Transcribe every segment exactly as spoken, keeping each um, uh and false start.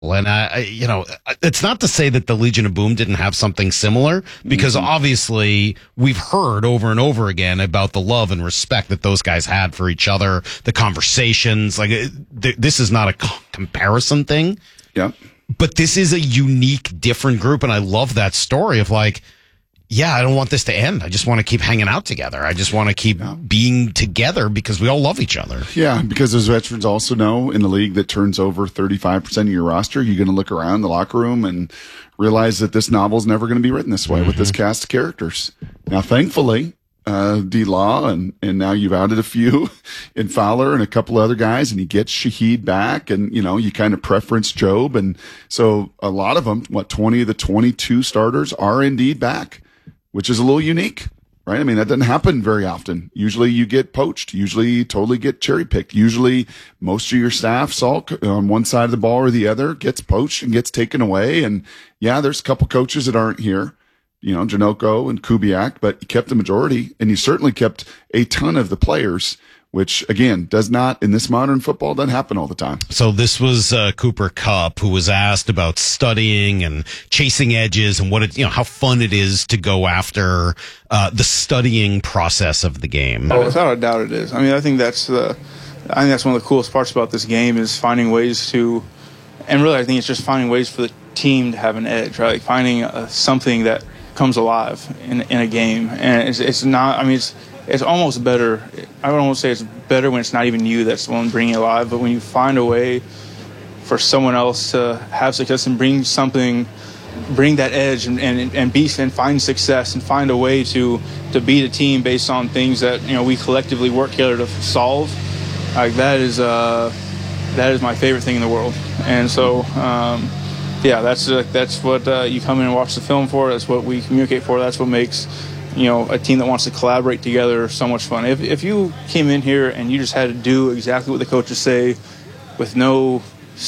And I, I, you know, it's not to say that the Legion of Boom didn't have something similar, because mm-hmm. obviously we've heard over and over again about the love and respect that those guys had for each other, the conversations. Like, th- this is not a c- comparison thing. Yeah. But this is a unique, different group, and I love that story of like, yeah, I don't want this to end. I just want to keep hanging out together. I just want to keep yeah. being together because we all love each other. Yeah, because those veterans also know in the league that turns over thirty-five percent of your roster, you're going to look around the locker room and realize that this novel's never going to be written this way mm-hmm. with this cast of characters. Now, thankfully, uh, D-Law, and, and now you've added a few in Fowler and a couple other guys, and you get Shaheed back, and, you know, you kind of preference Job. And so a lot of them, what, twenty of the twenty-two starters are indeed back, which is a little unique, right? I mean, that doesn't happen very often. Usually you get poached. Usually you totally get cherry picked. Usually most of your staff, Salk, on one side of the ball or the other, gets poached and gets taken away. And yeah, there's a couple coaches that aren't here, you know, Janoko and Kubiak, but you kept the majority, and you certainly kept a ton of the players, which, again, does not, in this modern football, doesn't happen all the time. So this was uh, Cooper Kupp, who was asked about studying and chasing edges and what it, you know, how fun it is to go after uh, the studying process of the game. Oh, without a doubt it is. I mean, I think that's the, I think that's one of the coolest parts about this game is finding ways to, and really I think it's just finding ways for the team to have an edge, right? Like finding uh, something that comes alive in in a game. And it's, it's not, I mean, it's, It's almost better. I don't want to say it's better when it's not even you that's the one bringing it alive, but when you find a way for someone else to have success and bring something, bring that edge and and, and be and find success and find a way to to beat a team based on things that, you know, we collectively work together to solve. Like that is uh that is my favorite thing in the world. And so um, yeah, that's uh, that's what uh, you come in and watch the film for. That's what we communicate for. That's what makes, you know, a team that wants to collaborate together so much fun. If if you came in here and you just had to do exactly what the coaches say with no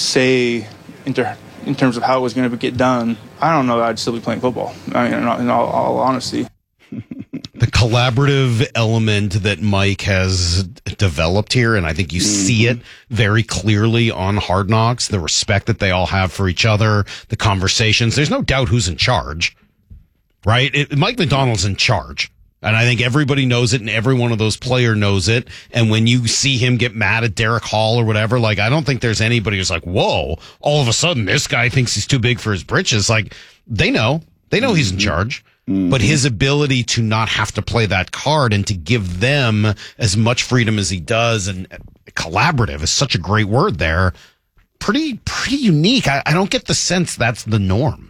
say in, ter- in terms of how it was going to get done, I don't know that I'd still be playing football. I mean, in all, in all, all honesty. The collaborative element that Mike has developed here, and I think you mm-hmm. see it very clearly on Hard Knocks, the respect that they all have for each other, the conversations. There's no doubt who's in charge. Right? It, Mike Macdonald's in charge. And I think everybody knows it, and every one of those players knows it. And when you see him get mad at Derek Hall or whatever, like, I don't think there's anybody who's like, whoa, all of a sudden this guy thinks he's too big for his britches. Like, they know. They know mm-hmm. he's in charge. Mm-hmm. But his ability to not have to play that card and to give them as much freedom as he does, and collaborative is such a great word there. Pretty, pretty unique. I, I don't get the sense that's the norm.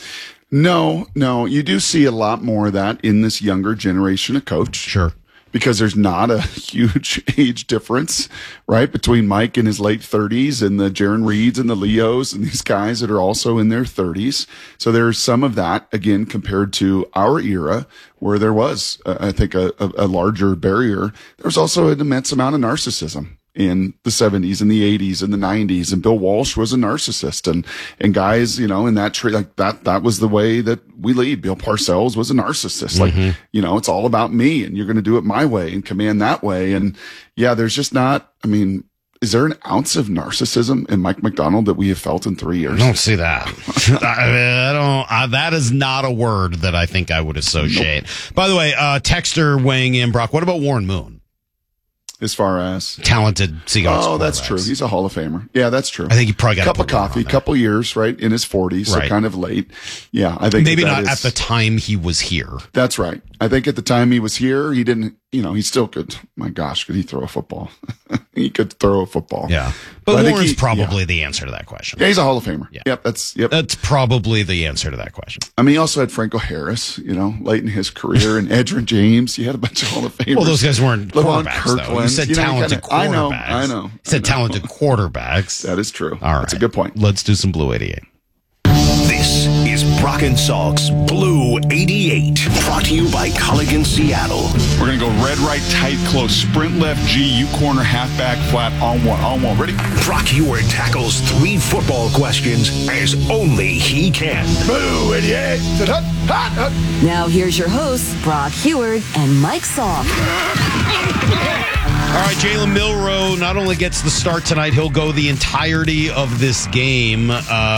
No, no, you do see a lot more of that in this younger generation of coach. Sure. Because there's not a huge age difference, right, between Mike in his late thirties and the Jaron Reeds and the Leos and these guys that are also in their thirties. So there's some of that, again, compared to our era where there was, uh, I think, a, a, a larger barrier. There's also an immense amount of narcissism in the seventies and the eighties and the nineties. And Bill Walsh was a narcissist, and, and guys, you know, in that tree, like that, that was the way that we lead. Bill Parcells was a narcissist. Mm-hmm. Like, you know, it's all about me, and you're going to do it my way and command that way. And yeah, there's just not, I mean, is there an ounce of narcissism in Mike Macdonald that we have felt in three years? I don't see that. I, mean, I don't, I, that is not a word that I think I would associate. Nope. By the way, uh, texter weighing in, Brock, what about Warren Moon? As far as talented Seahawks. Oh, that's true. He's a Hall of Famer. Yeah, that's true. I think he probably got a cup of coffee, couple years, right, in his forties, right. So kind of late. Yeah, I think maybe that not is, at the time he was here. That's right. I think at the time he was here, he didn't. You know, he still could. My gosh, could he throw a football? He could throw a football. Yeah, but, but Warren's he, probably yeah. the answer to that question. Yeah, he's a Hall of Famer. Yeah. Yep, that's yep. That's probably the answer to that question. I mean, he also had Franco Harris, you know, late in his career, and Edgerrin James. He had a bunch of Hall of Famers. Well, those guys weren't LeVon quarterbacks, Kirkland. though. You said you know, talented kinda, quarterbacks. I know, I know. You said I know. talented quarterbacks. That is true. All right. That's a good point. Let's do some Blue eighty-eight. This is Brock and Salk's Blue eighty-eight, brought to you by Culligan Seattle. We're going to go red, right, tight, close, sprint left, G, U corner, halfback, flat, on one, on one. Ready? Brock Huard tackles three football questions as only he can. Blue eighty-eight. Hut, hut, hut. Now here's your hosts, Brock Huard and Mike Salk. All right, Jalen Milroe not only gets the start tonight, he'll go the entirety of this game. Uh,